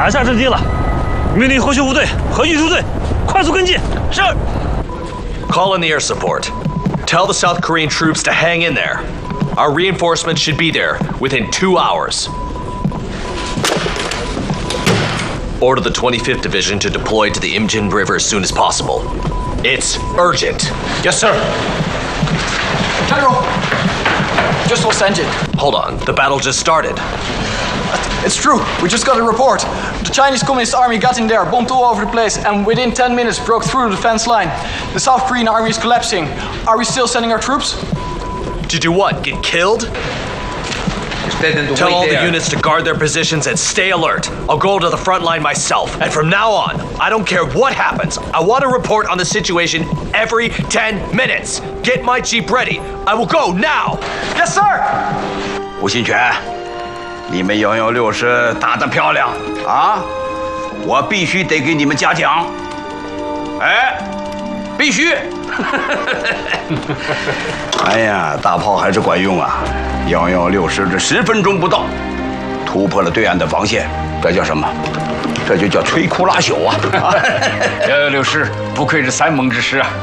拿下阵地了，命令后续部队和运输队快速跟进。是。 Call in the air support. Tell the South Korean troops to hang in there. Our reinforcements should be there within 2 hours. Order the 25th Division to deploy to the Imjin River as soon as possible. It's urgent. Yes, sir. General, just lost engine. Hold on, the battle just started. It's true. We just got a report. The Chinese Communist Army got in there, bombed all over the place, and within 10 minutes broke through the defense line. The South Korean army is collapsing. Are we still sending our troops? To do what? Get killed? Tell all the units to guard their positions and stay alert. I'll go to the front line myself. And from now on, I don't care what happens. I want a report on the situation every 10 minutes. Get my jeep ready. I will go now. Yes, sir. 吴新全，你们116师打得漂亮啊！我必须得给你们嘉奖。哎，必须！哎呀，大炮还是管用啊！116师这10分钟不到，突破了对岸的防线，这叫什么？这就叫摧枯拉朽啊！116师不愧是三猛之师啊！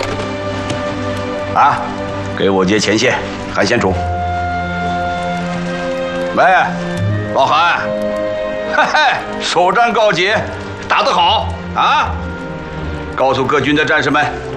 啊，给我接前线，韩先楚。喂，老韩，嘿嘿，首战告捷，打得好啊！告诉各军的战士们，